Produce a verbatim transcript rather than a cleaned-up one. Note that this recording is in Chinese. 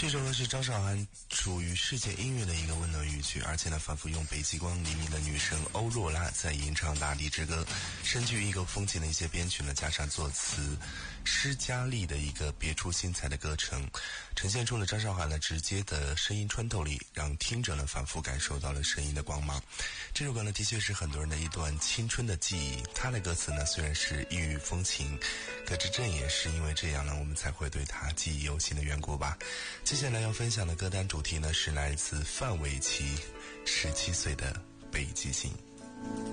这首歌是张韶涵属于世界音乐的一个温暖语句，而且呢，反复用北极光黎明的女神欧若拉在吟唱大地之歌，深具异国风情的一些编曲呢，加上作词施嘉丽的一个别出心裁的歌程，呈现出了张韶涵呢直接的声音穿透力，让听者呢反复感受到了声音的光芒。这首歌呢，的确是很多人的一段青春的记忆。它的歌词呢，虽然是异域风情，可这正也是因为这样呢，我们才会对它记忆犹新的缘故吧。接下来要分享的歌单主题呢，是来自范玮琪十七岁的北极星。